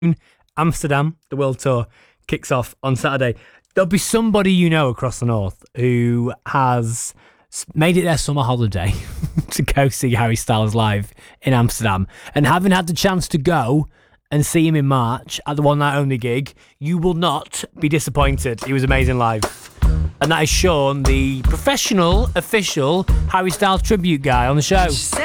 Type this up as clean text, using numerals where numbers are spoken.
Amsterdam, the World Tour, kicks off on Saturday. There'll be somebody you know across the north who has made it their summer holiday to go see Harry Styles live in Amsterdam. And having had the chance to go and see him in March at the One Night Only gig, you will not be disappointed. He was amazing live. And that is Sean, the professional, official Harry Styles tribute guy on the show.